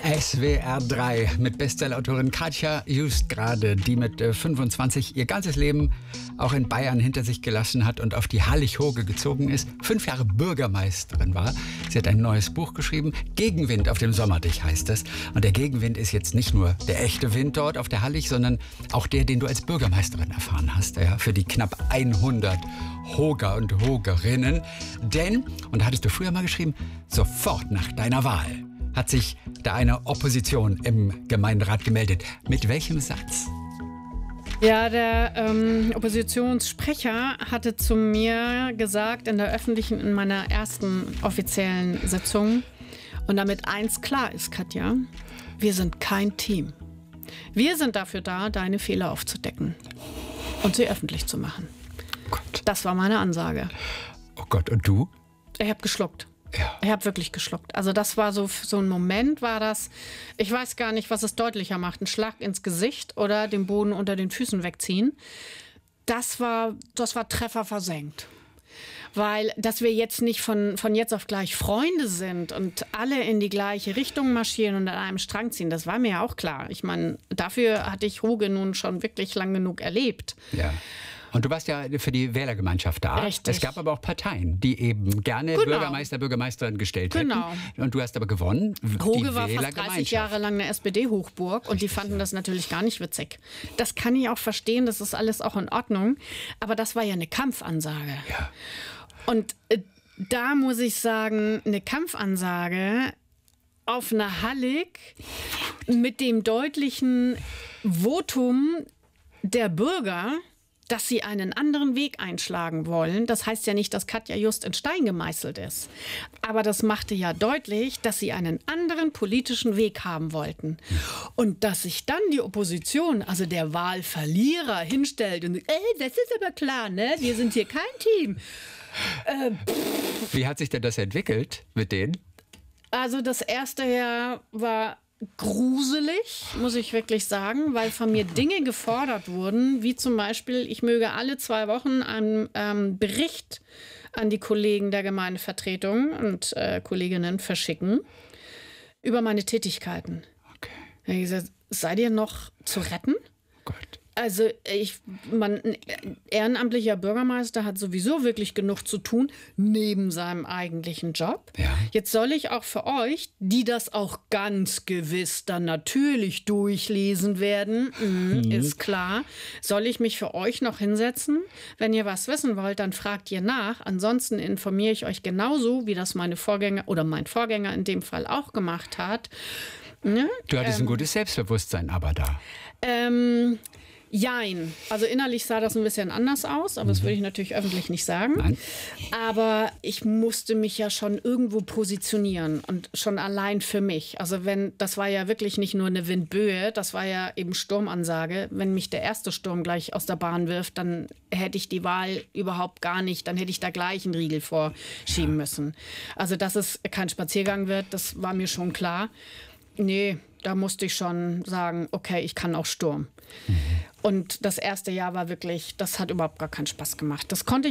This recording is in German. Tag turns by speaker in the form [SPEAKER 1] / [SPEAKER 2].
[SPEAKER 1] SWR 3 mit Bestsellerautorin Katja Just gerade, die mit 25 ihr ganzes Leben auch in Bayern hinter sich gelassen hat und auf die Hallig-Hoge gezogen ist, 5 Jahre Bürgermeisterin war. Sie hat ein neues Buch geschrieben, Gegenwind auf dem Sommerdich heißt es. Und der Gegenwind ist jetzt nicht nur der echte Wind dort auf der Hallig, sondern auch der, den du als Bürgermeisterin erfahren hast, ja, für die knapp 100 Hoger und Hogerinnen. Denn, und da hattest du früher mal geschrieben, sofort nach deiner Wahl hat sich da eine Opposition im Gemeinderat gemeldet. Mit welchem Satz?
[SPEAKER 2] Ja, der Oppositionssprecher hatte zu mir gesagt in meiner ersten offiziellen Sitzung, und damit eins klar ist, Katja, wir sind kein Team. Wir sind dafür da, deine Fehler aufzudecken und sie öffentlich zu machen.
[SPEAKER 1] Oh Gott.
[SPEAKER 2] Das war meine Ansage.
[SPEAKER 1] Oh Gott, und du?
[SPEAKER 2] Ich habe geschluckt.
[SPEAKER 1] Ja.
[SPEAKER 2] Ich habe wirklich geschluckt. Also das war so ein Moment, war das, ich weiß gar nicht, was es deutlicher macht, ein Schlag ins Gesicht oder den Boden unter den Füßen wegziehen. Das war Treffer versenkt. Weil, dass wir jetzt nicht von jetzt auf gleich Freunde sind und alle in die gleiche Richtung marschieren und an einem Strang ziehen, das war mir ja auch klar. Ich meine, dafür hatte ich Hoge nun schon wirklich lang genug erlebt.
[SPEAKER 1] Ja. Und du warst ja für die Wählergemeinschaft da.
[SPEAKER 2] Richtig.
[SPEAKER 1] Es gab aber auch Parteien, die eben gerne Bürgermeister, Bürgermeisterin gestellt hätten.
[SPEAKER 2] Genau.
[SPEAKER 1] Und du hast aber gewonnen.
[SPEAKER 2] Hoge war fast 30 Jahre lang eine SPD-Hochburg und die fanden das natürlich gar nicht witzig. Das kann ich auch verstehen, das ist alles auch in Ordnung. Aber das war ja eine Kampfansage.
[SPEAKER 1] Ja.
[SPEAKER 2] Und da muss ich sagen, eine Kampfansage auf einer Hallig mit dem deutlichen Votum der Bürger, dass sie einen anderen Weg einschlagen wollen. Das heißt ja nicht, dass Katja Just in Stein gemeißelt ist. Aber das machte ja deutlich, dass sie einen anderen politischen Weg haben wollten. Und dass sich dann die Opposition, also der Wahlverlierer, hinstellt und sagt, das ist aber klar, ne? Wir sind hier kein Team.
[SPEAKER 1] Wie hat sich denn das entwickelt mit denen?
[SPEAKER 2] Also das erste Jahr war gruselig, muss ich wirklich sagen, weil von mir Dinge gefordert wurden, wie zum Beispiel, ich möge alle 2 Wochen einen Bericht an die Kollegen der Gemeindevertretung und Kolleginnen verschicken über meine Tätigkeiten.
[SPEAKER 1] Okay.
[SPEAKER 2] Da habe ich gesagt, seid ihr noch zu retten?
[SPEAKER 1] Oh Gott.
[SPEAKER 2] Also ein ehrenamtlicher Bürgermeister hat sowieso wirklich genug zu tun, neben seinem eigentlichen Job.
[SPEAKER 1] Ja.
[SPEAKER 2] Jetzt soll ich auch für euch, die das auch ganz gewiss dann natürlich durchlesen werden, ist klar, soll ich mich für euch noch hinsetzen? Wenn ihr was wissen wollt, dann fragt ihr nach. Ansonsten informiere ich euch genauso, wie das meine Vorgänger oder mein Vorgänger in dem Fall auch gemacht hat. Ne?
[SPEAKER 1] Du hattest ein gutes Selbstbewusstsein aber da.
[SPEAKER 2] Jein. Also innerlich sah das ein bisschen anders aus, aber das würde ich natürlich öffentlich nicht sagen.
[SPEAKER 1] Nein.
[SPEAKER 2] Aber ich musste mich ja schon irgendwo positionieren und schon allein für mich. Also das war ja wirklich nicht nur eine Windböe, das war ja eben Sturmansage. Wenn mich der erste Sturm gleich aus der Bahn wirft, dann hätte ich die Wahl überhaupt gar nicht, dann hätte ich da gleich einen Riegel vorschieben müssen. Also dass es kein Spaziergang wird, das war mir schon klar. Nee, da musste ich schon sagen, okay, ich kann auch Sturm. Und das erste Jahr war wirklich, das hat überhaupt gar keinen Spaß gemacht. Das konnte ich